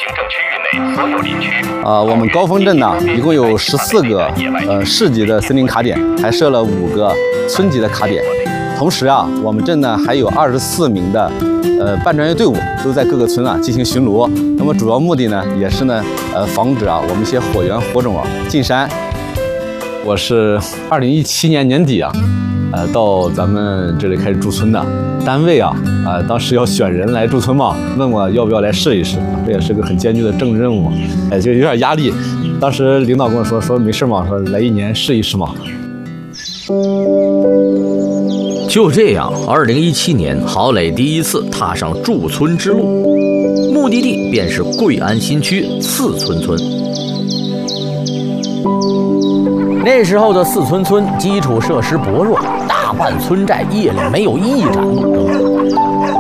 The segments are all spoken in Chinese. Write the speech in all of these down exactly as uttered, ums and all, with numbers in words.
行政区域内所有林区。 啊，我们高峰镇呢，一共有十四个呃市级的森林卡点，还设了五个村级的卡点。同时啊，我们镇呢还有二十四名的呃半专业队伍都在各个村啊进行巡逻。那么主要目的呢，也是呢呃防止啊我们一些火源火种啊进山。我是二零一七年年底啊，呃到咱们这里开始驻村的。单位啊啊、呃、当时要选人来驻村嘛，问我要不要来试一试，这也是个很艰巨的政治任务，哎就有点压力。当时领导跟我说说没事嘛，说来一年试一试嘛。 就这样，二零一七年，郝磊第一次踏上驻村之路，目的地便是贵安新区四村村。那时候的四村村基础设施薄弱，大半村寨夜里没有一盏路灯。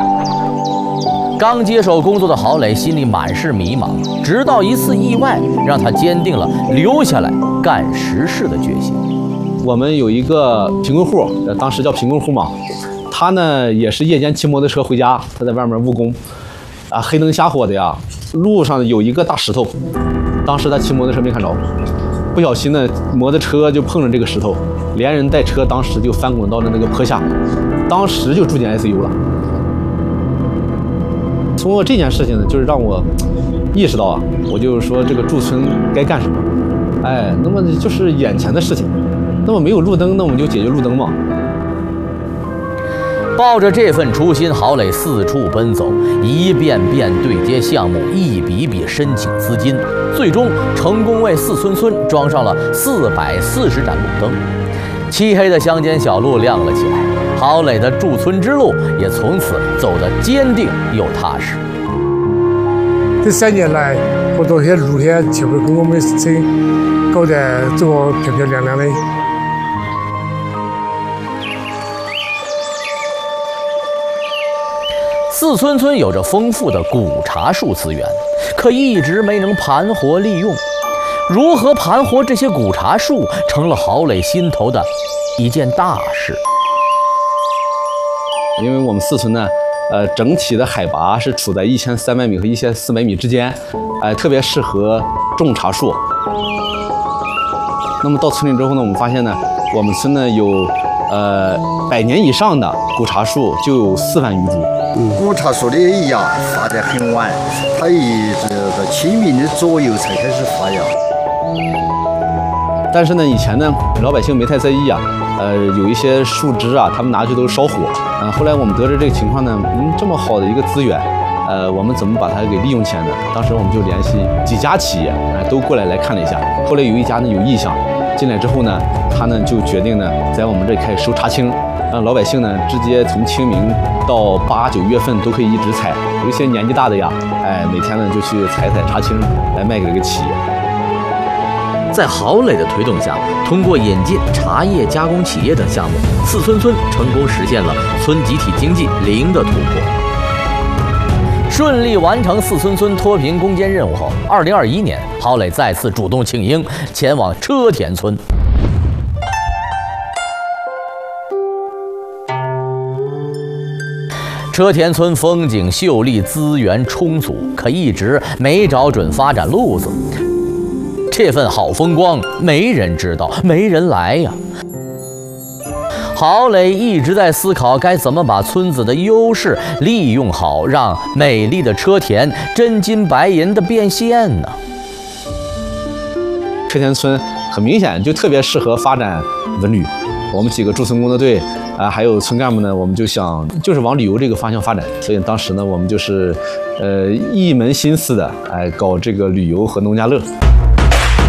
刚接手工作的郝磊心里满是迷茫，直到一次意外让他坚定了留下来干实事的决心。 我们有一个贫困户，当时叫贫困户嘛，他呢也是夜间骑摩托车回家，他在外面务工，啊，黑灯瞎火的呀，路上有一个大石头，当时他骑摩托车没看着，不小心呢，摩托车就碰着这个石头，连人带车当时就翻滚到了那个坡下，当时就住进 I C U 了。通过这件事情呢，就是让我意识到啊，我就是说这个驻村该干什么，哎，那么就是眼前的事情。那么没有路灯，那我们就解决路灯嘛。 抱着这份初心，郝磊四处奔走，一遍遍对接项目，一笔笔申请资金，最终成功为四村村装上了四百四十盏路灯。漆黑的乡间小路亮了起来，郝磊的驻村之路也从此走得坚定又踏实。 这三年来，好多些路线全部给我们村搞得做漂漂亮亮的。 四村村有着丰富的古茶树资源，可一直没能盘活利用。如何盘活这些古茶树，成了郝磊心头的一件大事。 因为我们四村呢，呃，整体的海拔是处在一千三百米和一千四百米之间，哎、呃，特别适合种茶树。那么到村里之后呢，我们发现呢，我们村呢有呃百年以上的古茶树就有四万余株。 古茶树的芽发得很晚，它一直到清明的左右才开始发芽。 但是呢，以前呢，老百姓没太在意啊，呃，有一些树枝啊，他们拿去都是烧火。嗯、呃，后来我们得知这个情况呢，嗯，这么好的一个资源，呃，我们怎么把它给利用起来呢？当时我们就联系几家企业，呃，都过来来看了一下。后来有一家呢有意向，进来之后呢，他呢就决定呢，在我们这里开始收茶青，让老百姓呢直接从清明到八九月份都可以一直采。有一些年纪大的呀，哎，每天呢就去采采茶青来卖给这个企业。 在郝磊的推动下，通过引进茶叶加工企业等项目，四村村成功实现了村集体经济零的突破。顺利完成四村村脱贫攻坚任务后，二零二一年，郝磊再次主动请缨，前往车田村。车田村风景秀丽，资源充足，可一直没找准发展路子。这份好风光，没人知道，没人来呀。郝磊一直在思考该怎么把村子的优势利用好，让美丽的车田真金白银的变现呢。 车田村很明显就特别适合发展文旅，我们几个驻村工作队啊，还有村干部呢，我们就想就是往旅游这个方向发展，所以当时呢，我们就是呃一门心思的哎搞这个旅游和农家乐。